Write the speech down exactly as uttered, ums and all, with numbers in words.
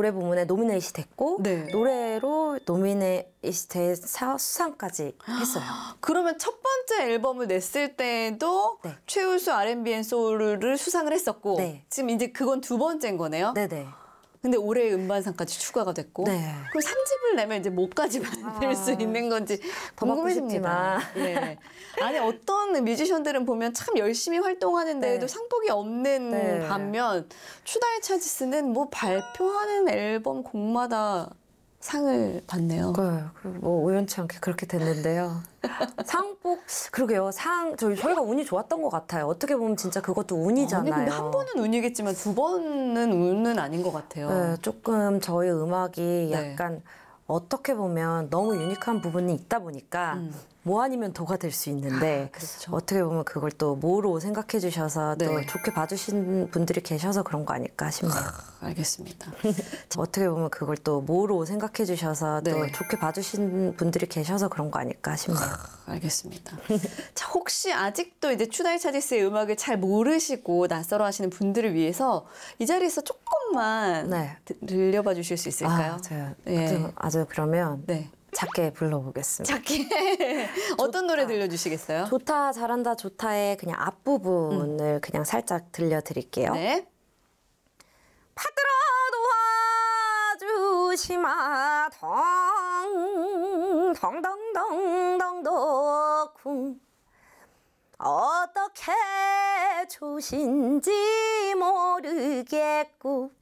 노래 부문에 노미네이트 됐고 네. 노래로 노미네이트 돼서 수상까지 했어요. 그러면 첫 번째 앨범을 냈을 때도 네. 최우수 알앤비 앤 소울을 수상을 했었고 네. 지금 이제 그건 두 번째인 거네요. 네네. 근데 올해 음반상까지 추가가 됐고 네. 그럼 삼 집을 내면 이제 뭐까지 만들 아, 수 있는 건지 더 받고 궁금해집니다. 예. 아니 어떤 뮤지션들은 보면 참 열심히 활동하는데도 네. 상복이 없는 네. 반면 추다의 차지스는 뭐 발표하는 앨범 곡마다 상을 받네요. 네, 뭐 우연치 않게 그렇게 됐는데요. 상복 그러게요. 상 저희 저희가 운이 좋았던 것 같아요. 어떻게 보면 진짜 그것도 운이잖아요. 아니 근데 한 번은 운이겠지만 두 번은 운은 아닌 것 같아요. 네, 조금 저희 음악이 네. 약간 어떻게 보면 너무 유니크한 부분이 있다 보니까 음. 뭐 아니면 도가 될 수 있는데 아, 그렇죠. 어떻게 보면 그걸 또 뭐로 생각해 주셔서 또 네. 좋게 봐주신 분들이 계셔서 그런 거 아닐까 싶네요. 알겠습니다. 어떻게 보면 그걸 또 뭐로 생각해 주셔서 또 네. 좋게 봐주신 분들이 계셔서 그런 거 아닐까 싶네요. 알겠습니다. 자, 혹시 아직도 이제 추다이 차지스의 음악을 잘 모르시고 낯설어 하시는 분들을 위해서 이 자리에서 조금만 네. 드- 들려봐 주실 수 있을까요? 아, 제가 예. 아주, 아주 그러면 네. 작게 불러보겠습니다. 작게 어떤 노래 들려주시겠어요? 좋다 잘한다 좋다의 그냥 앞부분을 그냥 살짝 들려드릴게요. 네. 받들어 도와주시마 덩덩덩덩덩덩쿵 어떻게 주신지 모르겠고